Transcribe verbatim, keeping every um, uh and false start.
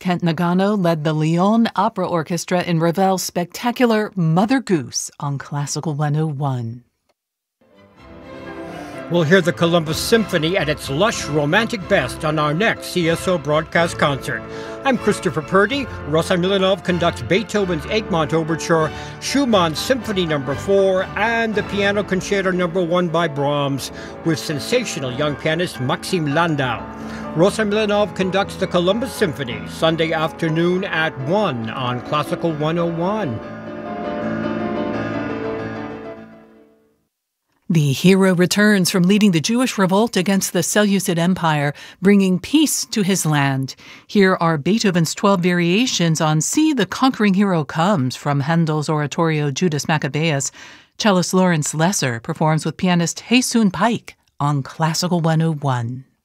Kent Nagano led the Lyon Opera Orchestra in Ravel's spectacular Mother Goose on Classical one oh one. We'll hear the Columbus Symphony at its lush, romantic best on our next C S O broadcast concert. I'm Christopher Purdy. Rosa Milanov conducts Beethoven's Egmont Overture, Schumann's Symphony Number four, and the Piano Concerto Number one by Brahms, with sensational young pianist Maxim Landau. Rosa Milanov conducts the Columbus Symphony Sunday afternoon at one on Classical one oh one. The hero returns from leading the Jewish revolt against the Seleucid Empire, bringing peace to his land. Here are Beethoven's twelve variations on See the Conquering Hero Comes from Handel's oratorio Judas Maccabeus. Cellist Lawrence Lesser performs with pianist Hae-Soon Pike on Classical one oh one.